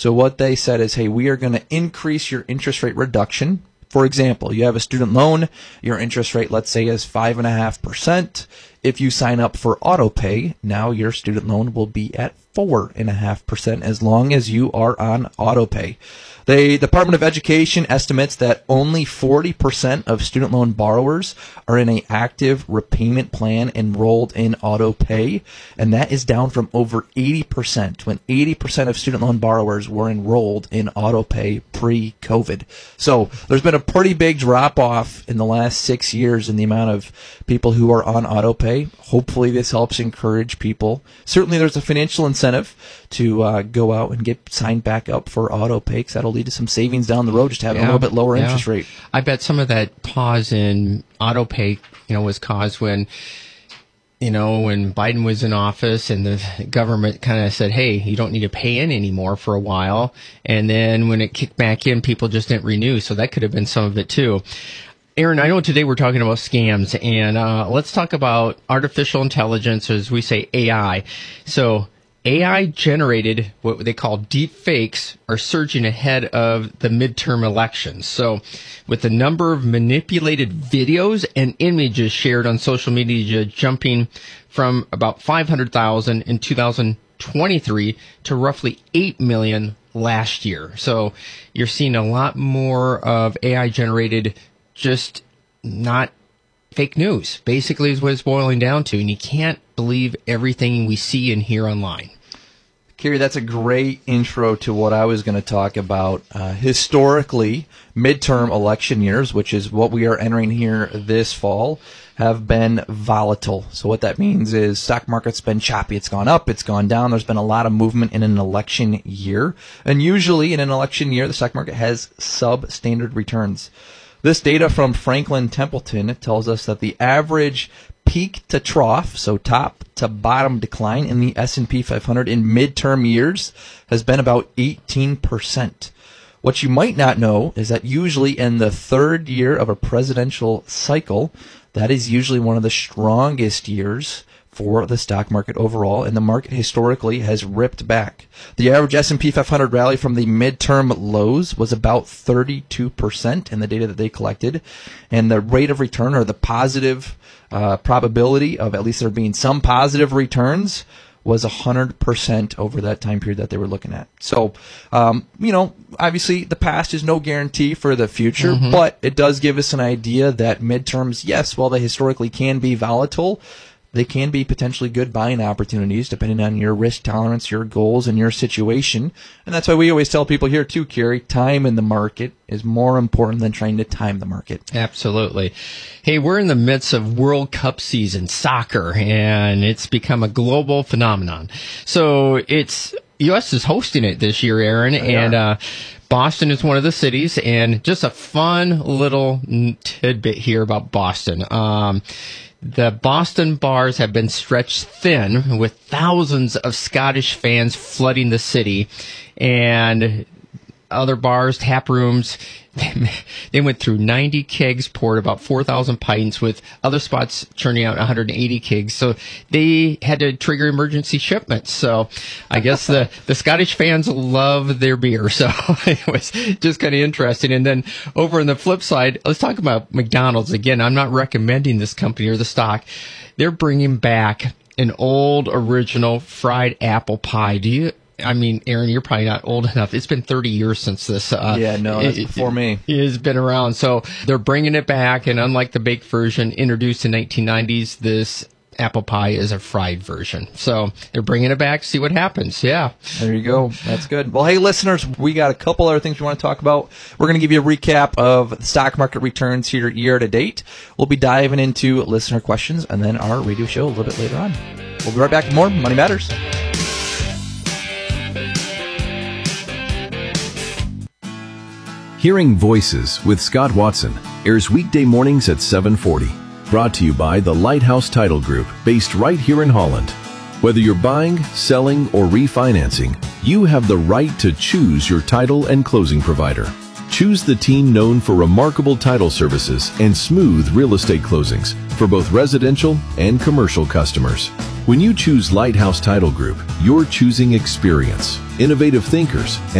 So what they said is, hey, we are going to increase your interest rate reduction. For example, you have a student loan, your interest rate, let's say, is 5.5%. If you sign up for AutoPay, now your student loan will be at 4.5% as long as you are on AutoPay. The Department of Education estimates that only 40% of student loan borrowers are in an active repayment plan enrolled in AutoPay, and that is down from over 80% when 80% of student loan borrowers were enrolled in AutoPay pre-COVID. So there's been a pretty big drop-off in the last 6 years in the amount of people who are on AutoPay. Hopefully this helps encourage people. Certainly there's a financial incentive to go out and get signed back up for AutoPay, because that'll lead to some savings down the road, just having a little bit lower interest rate. I bet some of that pause in AutoPay, was caused when Biden was in office and the government kind of said, hey, you don't need to pay in anymore for a while. And then when it kicked back in, people just didn't renew. So that could have been some of it too. Aaron, I know today we're talking about scams, and let's talk about artificial intelligence, as we say AI. So AI-generated, what they call deep fakes, are surging ahead of the midterm elections. So with the number of manipulated videos and images shared on social media jumping from about 500,000 in 2023 to roughly 8 million last year. So you're seeing a lot more of AI-generated, just not fake news, basically, is what it's boiling down to. And you can't believe everything we see and hear online. Kerry, that's a great intro to what I was going to talk about. Historically, midterm election years, which is what we are entering here this fall, have been volatile. So what that means is stock market's been choppy. It's gone up, it's gone down. There's been a lot of movement in an election year. And usually in an election year, the stock market has substandard returns. This data from Franklin Templeton tells us that the average peak to trough, so top to bottom decline in the S&P 500 in midterm years has been about 18%. What you might not know is that usually in the third year of a presidential cycle, that is usually one of the strongest years for the stock market overall, and the market historically has ripped back. The average S&P 500 rally from the midterm lows was about 32% in the data that they collected, and the rate of return, or the positive probability of at least there being some positive returns, was 100% over that time period that they were looking at. So, obviously the past is no guarantee for the future, but it does give us an idea that midterms, yes, while they historically can be volatile, they can be potentially good buying opportunities depending on your risk tolerance, your goals, and your situation. And that's why we always tell people here too, Kerry, time in the market is more important than trying to time the market. Absolutely. Hey, we're in the midst of World Cup season, soccer, and it's become a global phenomenon. So U.S. is hosting it this year, Aaron, and Boston is one of the cities, and just a fun little tidbit here about Boston. The Boston bars have been stretched thin with thousands of Scottish fans flooding the city, and other bars, tap rooms, they went through 90 kegs, poured about 4,000 pints, with other spots churning out 180 kegs. So they had to trigger emergency shipments. So I guess the Scottish fans love their beer. So it was just kind of interesting. And then over on the flip side, let's talk about McDonald's. Again, I'm not recommending this company or the stock. They're bringing back an old original fried apple pie. Aaron, you're probably not old enough. It's been 30 years since this. That's before me. It has been around. So they're bringing it back, and unlike the baked version introduced in 1990s, this apple pie is a fried version. So they're bringing it back. See what happens. Yeah. There you go. That's good. Well, hey, listeners, we got a couple other things we want to talk about. We're going to give you a recap of the stock market returns here year to date. We'll be diving into listener questions and then our radio show a little bit later on. We'll be right back with more Money Matters. Hearing Voices with Scott Watson airs weekday mornings at 7:40. Brought to you by the Lighthouse Title Group, based right here in Holland. Whether you're buying, selling, or refinancing, you have the right to choose your title and closing provider. Choose the team known for remarkable title services and smooth real estate closings for both residential and commercial customers. When you choose Lighthouse Title Group, you're choosing experience, innovative thinkers,